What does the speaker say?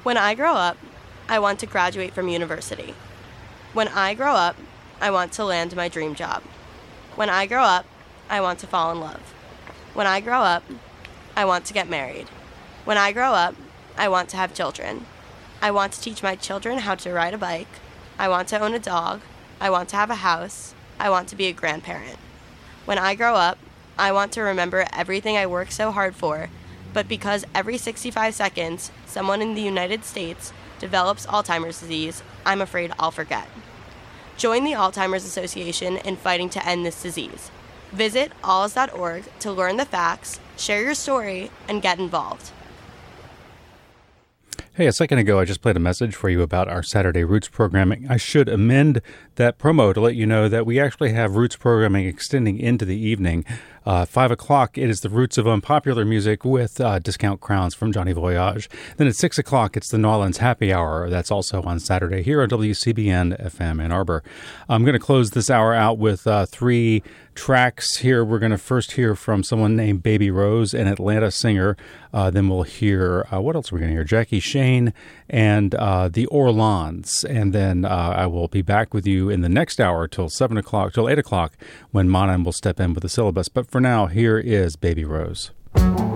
When I grow up, I want to graduate from university. When I grow up, I want to land my dream job. When I grow up, I want to fall in love. When I grow up, I want to get married. When I grow up, I want to have children. I want to teach my children how to ride a bike. I want to own a dog. I want to have a house. I want to be a grandparent. When I grow up, I want to remember everything I worked so hard for, but because every 65 seconds, someone in the United States develops Alzheimer's disease, I'm afraid I'll forget. Join the Alzheimer's Association in fighting to end this disease. Visit alz.org to learn the facts, share your story, and get involved. Hey, a second ago, I just played a message for you about our Saturday Roots programming. I should amend that promo to let you know that we actually have Roots programming extending into the evening. 5 o'clock, it is the Roots of Unpopular Music with Discount Crowns from Johnny Voyage. Then at 6 o'clock, it's the New Orleans Happy Hour. That's also on Saturday here on WCBN FM Ann Arbor. I'm going to close this hour out with 3 tracks here. We're going to first hear from someone named Baby Rose, an Atlanta singer. Then we'll hear, what else are we going to hear? Jackie Shane and the Orlons. And then I will be back with you in the next hour till 8 o'clock when Manan will step in with the syllabus. But for now, here is Baby Rose.